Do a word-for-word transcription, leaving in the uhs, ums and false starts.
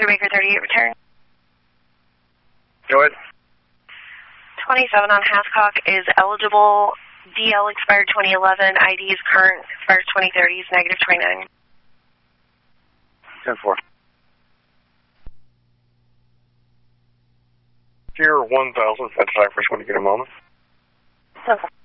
Baker thirty-eight return. Go ahead. twenty-seven on Hascock is eligible. D L expired twenty eleven. I D is current. Expires twenty thirty. Is negative twenty-nine. ten four. Here, one thousand, that's Cypress when you get a moment. ten four.